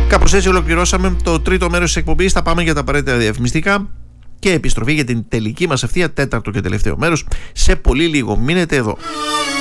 Κάπως έτσι ολοκληρώσαμε το τρίτο μέρος της εκπομπής. Θα πάμε για τα απαραίτητα διαφημιστικά και επιστροφή για την τελική μας ευθεία, τέταρτο και τελευταίο μέρος, σε πολύ λίγο. Μείνετε εδώ.